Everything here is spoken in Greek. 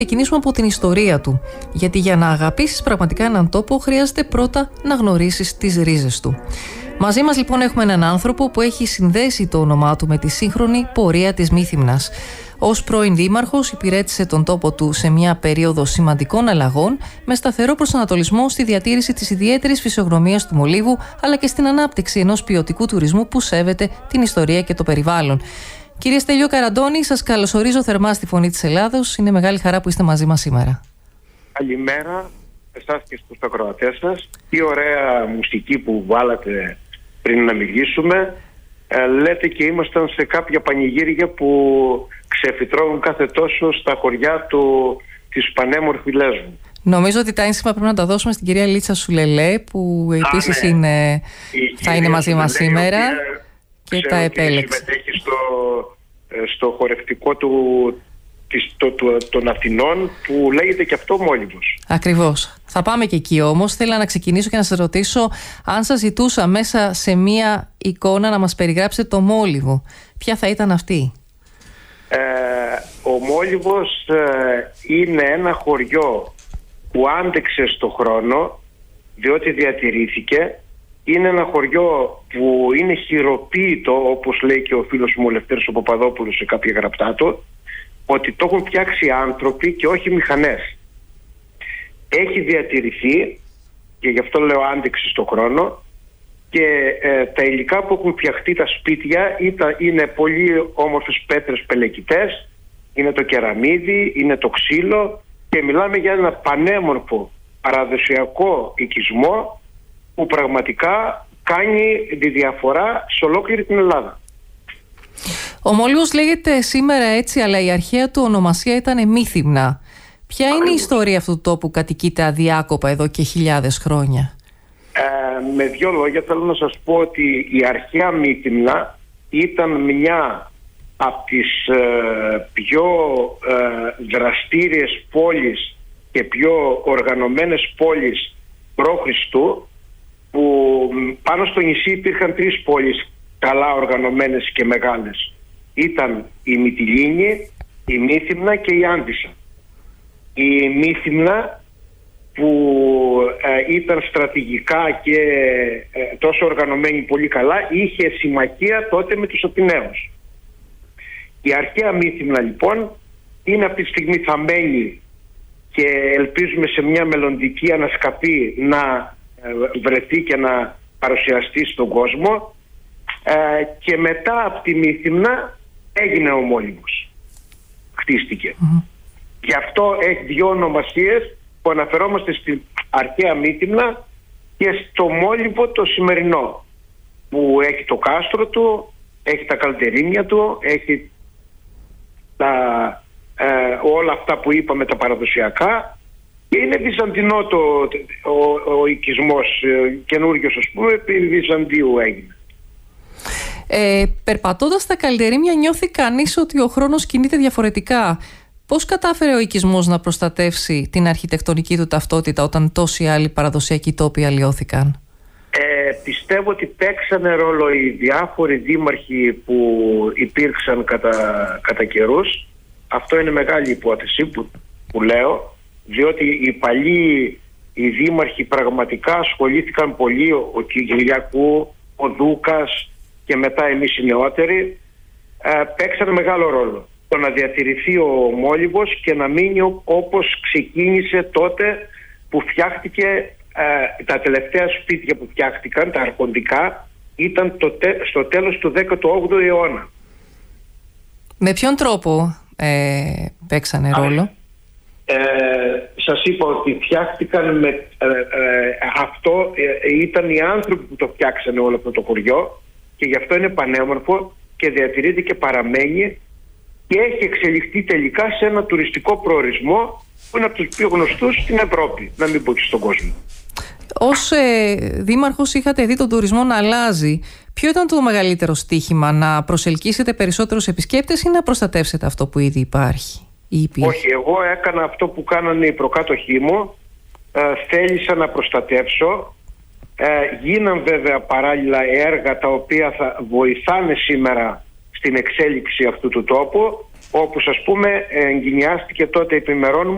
Ξεκινήσουμε από την ιστορία του, γιατί για να αγαπήσεις πραγματικά έναν τόπο χρειάζεται πρώτα να γνωρίσεις τις ρίζες του. Μαζί μας λοιπόν έχουμε έναν άνθρωπο που έχει συνδέσει το όνομά του με τη σύγχρονη πορεία της Μύθυμνας. Ως πρώην δήμαρχος υπηρέτησε τον τόπο του σε μια περίοδο σημαντικών αλλαγών, με σταθερό προσανατολισμό στη διατήρηση της ιδιαίτερης φυσιογνωμίας του Μολύβου, αλλά και στην ανάπτυξη ενός ποιοτικού τουρισμού που σέβεται την ιστορία και το περιβάλλον. Κύριε Στέλιο Καραντώνη, σας καλωσορίζω θερμά στη Φωνή της Ελλάδος. Είναι μεγάλη χαρά που είστε μαζί μας σήμερα. Καλημέρα εσάς και στους ακροατές σας. Τι ωραία μουσική που βάλατε πριν να μιλήσουμε. Λέτε και ήμασταν σε κάποια πανηγύρια που ξεφυτρώνουν κάθε τόσο στα χωριά της πανέμορφη Λέσβου. Νομίζω ότι τα ένσημα πρέπει να τα δώσουμε στην κυρία Λίτσα Σουλελέ, που επίσης θα είναι μαζί μας σήμερα και τα επέλεξε. Συμμετέχει στο χορευτικό των Αθηνών, που λέγεται και αυτό Μόλιβος. Ακριβώς. Θα πάμε και εκεί όμως. Θέλω να ξεκινήσω και να σας ρωτήσω, αν σας ζητούσα μέσα σε μία εικόνα να μας περιγράψετε το Μόλιβο, ποια θα ήταν αυτή? Ο Μόλιβος είναι ένα χωριό που άντεξε στο χρόνο, διότι διατηρήθηκε. Είναι ένα χωριό που είναι χειροποίητο, όπως λέει και ο φίλος μου ο Λευτέρης ο Παπαδόπουλος σε κάποια γραπτά του, ότι το έχουν φτιάξει άνθρωποι και όχι μηχανές. Έχει διατηρηθεί και γι' αυτό λέω άντεξε στο χρόνο, και τα υλικά που έχουν φτιαχτεί τα σπίτια είναι πολύ όμορφες πέτρες πελεκητές, είναι το κεραμίδι, είναι το ξύλο, και μιλάμε για ένα πανέμορφο παραδοσιακό οικισμό που πραγματικά κάνει τη διαφορά σε ολόκληρη την Ελλάδα. Ο Μόλιβος λέγεται σήμερα έτσι, αλλά η αρχαία του ονομασία ήταν Μύθυμνα. Ποια είναι η ιστορία αυτού του τόπου που κατοικείται αδιάκοπα εδώ και χιλιάδες χρόνια? Με δύο λόγια θέλω να σας πω ότι η αρχαία Μύθυμνα ήταν μια από τις πιο δραστήριες πόλεις και πιο οργανωμένες πόλεις π.Χ., που πάνω στο νησί υπήρχαν τρεις πόλεις καλά οργανωμένες και μεγάλες. Ήταν η Μυτιλήνη, η Μύθυμνα και η Άντισσα. Η Μύθυμνα, που ήταν στρατηγικά και τόσο οργανωμένη πολύ καλά, είχε συμμαχία τότε με τους Αθηναίους. Η αρχαία Μύθυμνα λοιπόν είναι αυτή τη στιγμή θαμμένη και ελπίζουμε σε μια μελλοντική ανασκαφή να βρεθεί και να παρουσιαστεί στον κόσμο, και μετά από τη Μύθυμνα έγινε ο Μόλιβος, χτίστηκε. Γι' αυτό έχει δύο ονομασίες που αναφερόμαστε στην αρχαία Μύθυμνα και στο Μόλιβο το σημερινό, που έχει το κάστρο του, έχει τα καλτερίμια του, έχει όλα αυτά που είπαμε τα παραδοσιακά, και είναι βυζαντινό ο οικισμός, καινούριος ας πούμε, επί Βυζαντίου έγινε. Περπατώντας τα καλτερίμια νιώθει κανείς ότι ο χρόνος κινείται διαφορετικά. Πώς κατάφερε ο οικισμός να προστατεύσει την αρχιτεκτονική του ταυτότητα όταν τόσοι άλλοι παραδοσιακοί τόποι αλλοιώθηκαν? Πιστεύω ότι παίξανε ρόλο οι διάφοροι δήμαρχοι που υπήρξαν κατά καιρούς. Αυτό είναι μεγάλη υπόθεση που λέω, διότι οι δήμαρχοι πραγματικά ασχολήθηκαν πολύ, ο Κυριακού, ο Δούκας και μετά εμείς οι νεότεροι, παίξανε μεγάλο ρόλο το να διατηρηθεί ο Μόλιβος και να μείνει όπως ξεκίνησε τότε που φτιάχτηκε. Τα τελευταία σπίτια που φτιάχτηκαν, τα αρχοντικά, ήταν στο τέλος του 18ου αιώνα. Με ποιον τρόπο παίξανε ρόλο? Σας είπα ότι φτιάχτηκαν αυτό ήταν οι άνθρωποι που το φτιάξανε όλο αυτό το χωριό, και γι' αυτό είναι πανέμορφο και διατηρείται και παραμένει και έχει εξελιχθεί τελικά σε ένα τουριστικό προορισμό που είναι από τους πιο γνωστούς στην Ευρώπη, να μην πω και στον κόσμο. Ως δήμαρχος είχατε δει τον τουρισμό να αλλάζει. Ποιο ήταν το μεγαλύτερο στοίχημα, να προσελκύσετε περισσότερους επισκέπτες ή να προστατεύσετε αυτό που ήδη υπάρχει? Όχι, εγώ έκανα αυτό που κάνανε οι προκάτοχοί μου. Θέλησα να προστατεύσω. Γίναν βέβαια παράλληλα έργα τα οποία θα βοηθάνε σήμερα στην εξέλιξη αυτού του τόπου, όπως ας πούμε εγκαινιάστηκε τότε επιμερών